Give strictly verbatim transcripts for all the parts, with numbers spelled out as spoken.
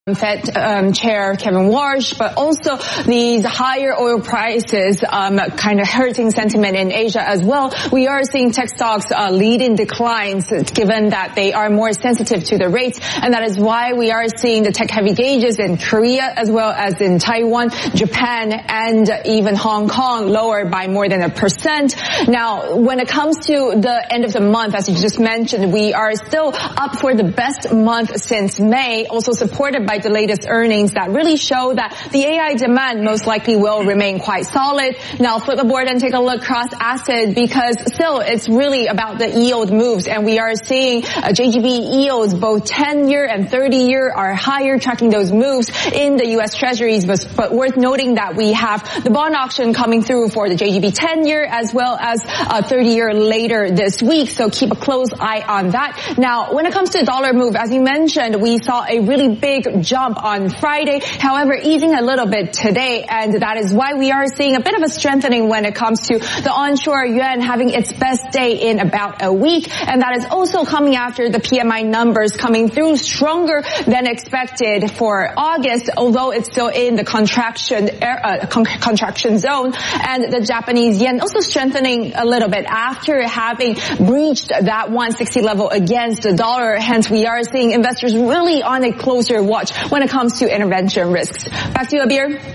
Fed um, Chair Kevin Warsh, but also these higher oil prices um, kind of hurting sentiment in Asia as well. We are seeing tech stocks uh, lead in declines given that they are more sensitive to the rates, and that is why we are seeing the tech-heavy gauges in Korea as well as in Taiwan, Japan, and even Hong Kong lower by more than a percent. Now, when it comes to the end of the month, as you just mentioned, we are still up for the best month since May, also supported by the latest earnings that really show that the A I demand most likely will remain quite solid. Now flip the board and take a look cross asset, because still it's really about the yield moves, and we are seeing uh, J G B yields, both ten year and thirty year are higher, tracking those moves in the U S Treasuries. But, but worth noting that we have the bond auction coming through for the J G B ten year as well as uh, thirty year later this week, so keep a close eye on that. Now when it comes to the dollar move, as you mentioned, we saw a really big jump on Friday, however easing a little bit today, and that is why we are seeing a bit of a strengthening when it comes to the onshore yuan having its best day in about a week, and that is also coming after the P M I numbers coming through stronger than expected for August, although it's still in the contraction uh, con contraction zone, and the Japanese yen also strengthening a little bit after having breached that one sixty level against the dollar. Hence we are seeing investors really on a closer watch when it comes to intervention risks. Back to you, Abir.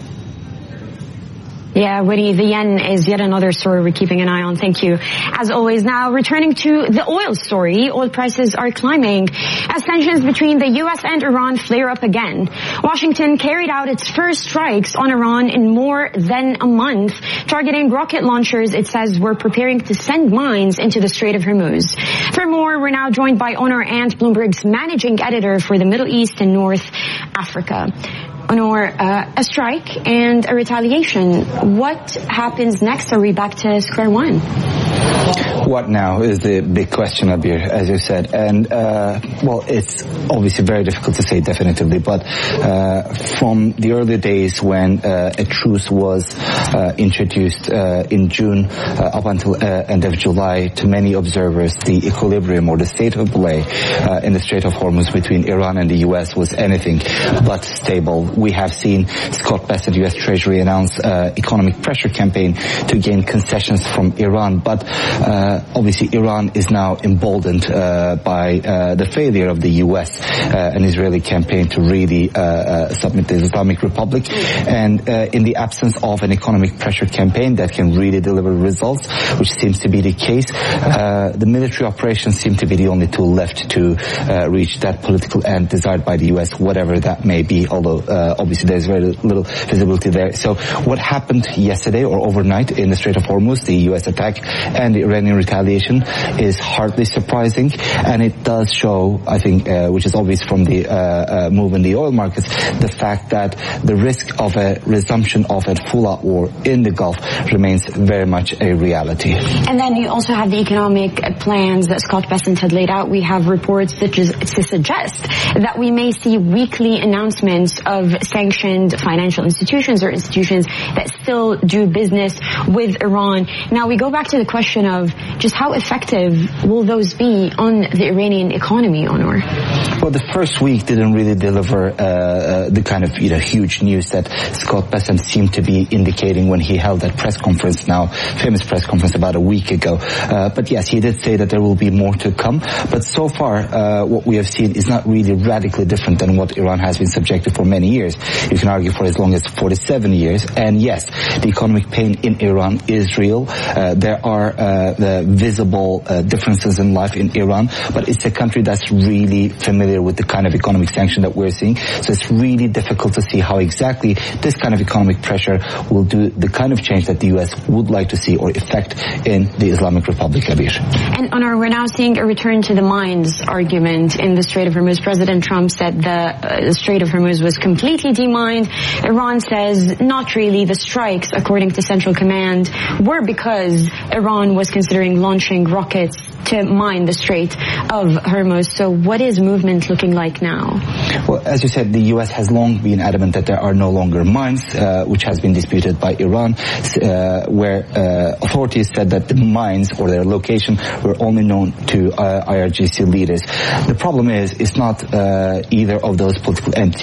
Yeah, Woody, the yen is yet another story we're keeping an eye on. Thank you. As always, now returning to the oil story, oil prices are climbing as tensions between the U S and Iran flare up again. Washington carried out its first strikes on Iran in more than a month, targeting rocket launchers it says were preparing to send mines into the Strait of Hormuz. For more, we're now joined by Onur Ant, Bloomberg's managing editor for the Middle East and North Africa. Onur, uh, a strike and a retaliation. What happens next? Are we back to square one? What now is the big question, Abir, as you said. And, uh, well, it's obviously very difficult to say definitively, but uh, from the early days when uh, a truce was uh, introduced uh, in June uh, up until uh, end of July, to many observers, the equilibrium or the state of play uh, in the Strait of Hormuz between Iran and the U S was anything but stable. We have seen Scott Bessent, U S Treasury, announce uh, economic pressure campaign to gain concessions from Iran, but uh, obviously Iran is now emboldened uh, by uh, the failure of the U S uh, and Israeli campaign to really uh, uh, submit the Islamic Republic, and uh, in the absence of an economic pressure campaign that can really deliver results, which seems to be the case, uh, the military operations seem to be the only tool left to uh, reach that political end desired by the U S, whatever that may be, although uh, obviously there's very little visibility there. So what happened yesterday or overnight in the Strait of Hormuz, the U S attack and the Iranian retaliation, is hardly surprising, and it does show, I think, uh, which is obvious from the uh, uh, move in the oil markets, the fact that the risk of a resumption of a full-out war in the Gulf remains very much a reality. And then you also have the economic plans that Scott Bessent had laid out. We have reports that just to suggest that we may see weekly announcements of sanctioned financial institutions or institutions that still do business with Iran. Now we go back to the question of just how effective will those be on the Iranian economy, Onur? Well, the first week didn't really deliver uh, uh, the kind of, you know, huge news that Scott Bessent seemed to be indicating when he held that press conference, now famous press conference about a week ago. Uh, but yes, he did say that there will be more to come. But so far, uh, what we have seen is not really radically different than what Iran has been subjected for many years. You can argue for as long as forty-seven years. And yes, the economic pain in Iran is real. Uh, there are uh, the visible uh, differences in life in Iran, but it's a country that's really familiar with the kind of economic sanction that we're seeing. So it's really difficult to see how exactly this kind of economic pressure will do the kind of change that the U S would like to see or effect in the Islamic Republic, Abir. And Onur, we're now seeing a return to the mines argument in the Strait of Hormuz. President Trump said the, uh, the Strait of Hormuz was completely demined. Iran says not really. The strikes, according to Central Command, were because Iran was considering launching rockets to mine the Strait of Hormuz. So what is movement looking like now? Well, as you said, the U S has long been adamant that there are no longer mines, uh, which has been disputed by Iran, uh, where uh, authorities said that the mines or their location were only known to uh, I R G C leaders. The problem is, it's not uh, either of those political entities